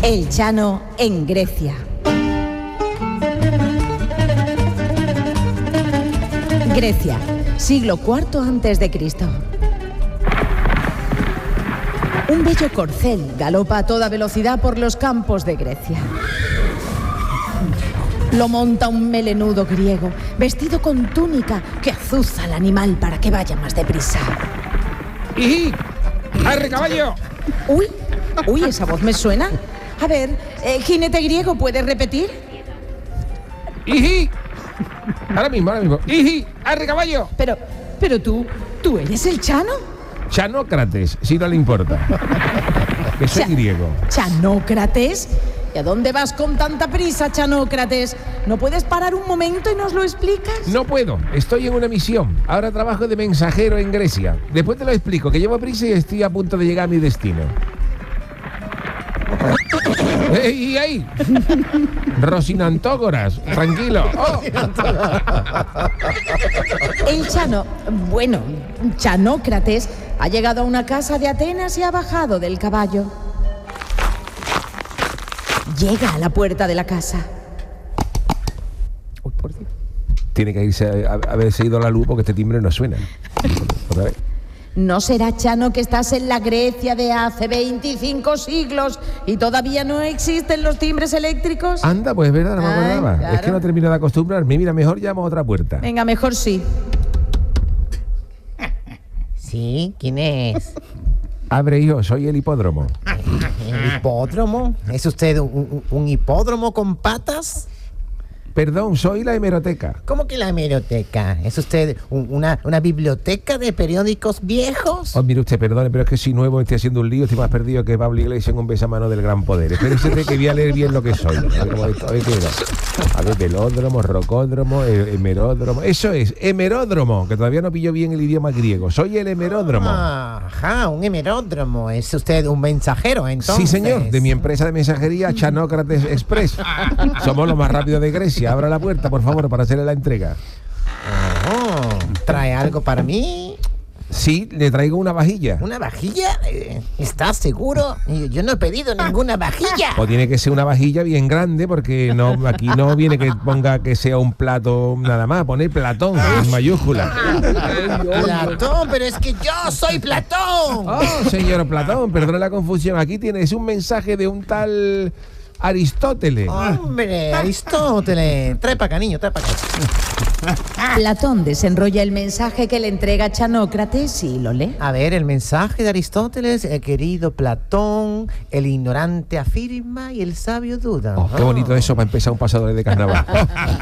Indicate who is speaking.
Speaker 1: El Chano en Grecia. Grecia, siglo IV a.C. Un bello corcel galopa a toda velocidad por los campos de Grecia. Lo monta un melenudo griego, vestido con túnica, que azuza al animal para que vaya más deprisa.
Speaker 2: ¡Iji! ¡Arre, caballo!
Speaker 1: Uy, esa voz me suena. A ver, jinete griego, ¿puedes repetir?
Speaker 2: ¡Iji! Ahora mismo. ¡Iji! ¡Arre, caballo!
Speaker 1: Pero tú eres el Chano.
Speaker 2: Chanócrates, si no le importa. Que soy griego.
Speaker 1: ¿Chanócrates? ¿Y a dónde vas con tanta prisa, Chanócrates? ¿No puedes parar un momento y nos lo explicas?
Speaker 2: No puedo, estoy en una misión. Ahora trabajo de mensajero en Grecia. Después te lo explico, que llevo prisa y estoy a punto de llegar a mi destino. ¡Y ahí! Rosinantógoras, tranquilo. Oh.
Speaker 1: El Chanócrates ha llegado a una casa de Atenas y ha bajado del caballo. Llega a la puerta de la casa.
Speaker 2: Uy, por Dios. Tiene que irse a haberse ido la luz porque este timbre no suena. Otra vez.
Speaker 1: ¿No será, Chano, que estás en la Grecia de hace 25 siglos y todavía no existen los timbres eléctricos?
Speaker 2: Anda, pues es verdad, no me acordaba.
Speaker 1: Claro.
Speaker 2: Es que no termino de acostumbrarme. Mira, mejor llamo a otra puerta.
Speaker 1: Venga, mejor sí.
Speaker 3: Sí, ¿quién es?
Speaker 2: Abre, hijo, soy el hipódromo.
Speaker 3: ¿El hipódromo? ¿Es usted un hipódromo con patas?
Speaker 2: Perdón, soy la hemeroteca.
Speaker 3: ¿Cómo que la hemeroteca? ¿Es usted una biblioteca de periódicos viejos?
Speaker 2: Oh, mire usted, perdone, pero es que soy nuevo, estoy haciendo un lío, estoy más perdido que Pablo Iglesias en un besamano del gran poder. Espérese que voy a leer bien lo que soy. A ver, velódromo, rocódromo, hemeródromo. Eso es, hemeródromo, que todavía no pillo bien el idioma griego. Soy el hemeródromo.
Speaker 3: Ajá, un hemeródromo. ¿Es usted un mensajero, entonces?
Speaker 2: Sí, señor, de mi empresa de mensajería Chanócrates Express. Somos los más rápidos de Grecia. Abra la puerta, por favor, para hacerle la entrega.
Speaker 3: ¿Trae algo para mí?
Speaker 2: Sí, le traigo una vajilla.
Speaker 3: ¿Una vajilla? ¿Estás seguro? Yo no he pedido ninguna vajilla.
Speaker 2: O tiene que ser una vajilla bien grande, porque no, aquí no viene que ponga que sea un plato nada más, poner Platón en mayúscula.
Speaker 3: Platón, pero es que yo soy Platón.
Speaker 2: Oh, señor Platón, perdone la confusión. Aquí tienes un mensaje de un tal Aristóteles.
Speaker 3: Hombre, Aristóteles. Trae para acá, niño, trae para acá.
Speaker 1: Platón desenrolla el mensaje que le entrega Chanócrates y lo lee.
Speaker 3: A ver, el mensaje de Aristóteles, querido Platón, el ignorante afirma y el sabio duda.
Speaker 2: Oh, qué bonito eso para empezar un pasador de carnaval.